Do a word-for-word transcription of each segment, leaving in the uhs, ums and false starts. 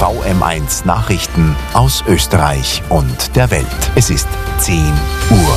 V M eins Nachrichten aus Österreich und der Welt. Es ist zehn Uhr.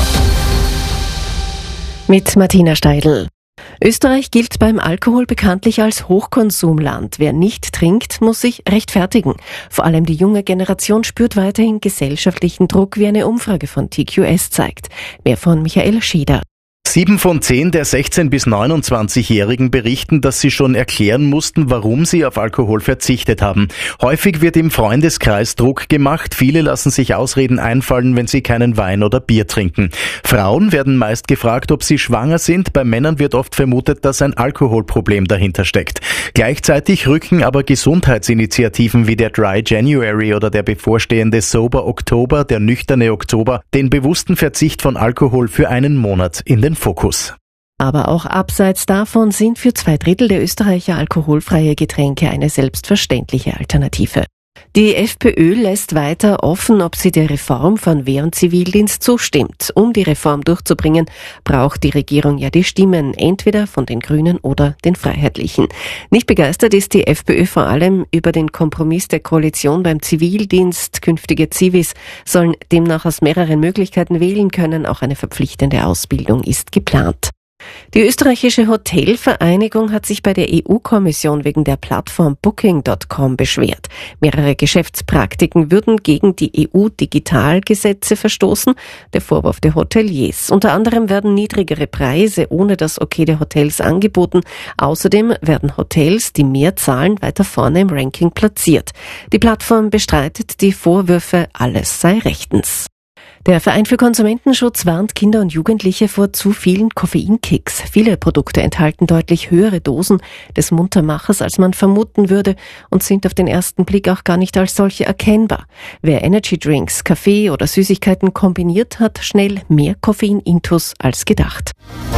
Mit Martina Steidl. Österreich gilt beim Alkohol bekanntlich als Hochkonsumland. Wer nicht trinkt, muss sich rechtfertigen. Vor allem die junge Generation spürt weiterhin gesellschaftlichen Druck, wie eine Umfrage von T Q S zeigt. Mehr von Michael Schieder. Sieben von zehn der sechzehn- bis neunundzwanzigjährigen berichten, dass sie schon erklären mussten, warum sie auf Alkohol verzichtet haben. Häufig wird im Freundeskreis Druck gemacht. Viele lassen sich Ausreden einfallen, wenn sie keinen Wein oder Bier trinken. Frauen werden meist gefragt, ob sie schwanger sind. Bei Männern wird oft vermutet, dass ein Alkoholproblem dahinter steckt. Gleichzeitig rücken aber Gesundheitsinitiativen wie der Dry January oder der bevorstehende Sober Oktober, der nüchterne Oktober, den bewussten Verzicht von Alkohol für einen Monat in den Fokus. Aber auch abseits davon sind für zwei Drittel der Österreicher alkoholfreie Getränke eine selbstverständliche Alternative. Die FPÖ lässt weiter offen, ob sie der Reform von Wehr- und Zivildienst zustimmt. Um die Reform durchzubringen, braucht die Regierung ja die Stimmen, entweder von den Grünen oder den Freiheitlichen. Nicht begeistert ist die FPÖ vor allem über den Kompromiss der Koalition beim Zivildienst. Künftige Zivis sollen demnach aus mehreren Möglichkeiten wählen können. Auch eine verpflichtende Ausbildung ist geplant. Die österreichische Hotelvereinigung hat sich bei der E U-Kommission wegen der Plattform Booking Punkt com beschwert. Mehrere Geschäftspraktiken würden gegen die E U-Digitalgesetze verstoßen. Der Vorwurf der Hoteliers. Unter anderem werden niedrigere Preise ohne das Okay der Hotels angeboten. Außerdem werden Hotels, die mehr zahlen, weiter vorne im Ranking platziert. Die Plattform bestreitet die Vorwürfe, alles sei rechtens. Der Verein für Konsumentenschutz warnt Kinder und Jugendliche vor zu vielen Koffeinkicks. Viele Produkte enthalten deutlich höhere Dosen des Muntermachers, als man vermuten würde, und sind auf den ersten Blick auch gar nicht als solche erkennbar. Wer Energydrinks, Kaffee oder Süßigkeiten kombiniert, hat schnell mehr Koffein-Intus als gedacht.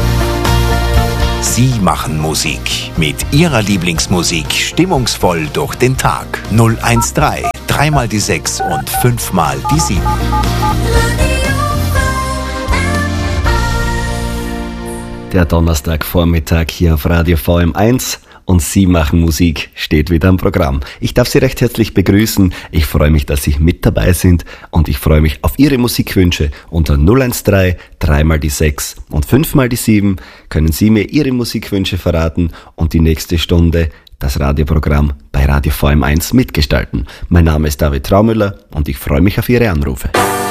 Sie machen Musik. Mit Ihrer Lieblingsmusik stimmungsvoll durch den Tag. null eins drei, dreimal die sechs und fünfmal die sieben. Der Donnerstagvormittag hier auf Radio V M eins und Sie machen Musik steht wieder am Programm. Ich darf Sie recht herzlich begrüßen. Ich freue mich, dass Sie mit dabei sind und ich freue mich auf Ihre Musikwünsche. Unter null eins drei, dreimal die sechs und fünfmal die sieben können Sie mir Ihre Musikwünsche verraten und die nächste Stunde das Radioprogramm bei Radio V M eins mitgestalten. Mein Name ist David Traumüller und ich freue mich auf Ihre Anrufe.